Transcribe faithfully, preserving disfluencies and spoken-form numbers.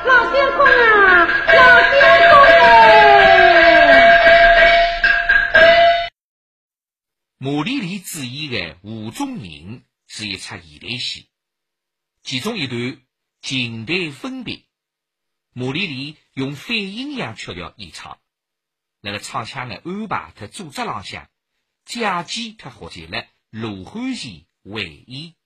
老先公啊，老先公哎！ 马丽丽主演的《湖中人》是一出现代戏，其中一段近代分别，马丽丽用反阴阳曲调演唱，那个唱腔的安排和组织浪向，假期他学习了罗汉贤会意。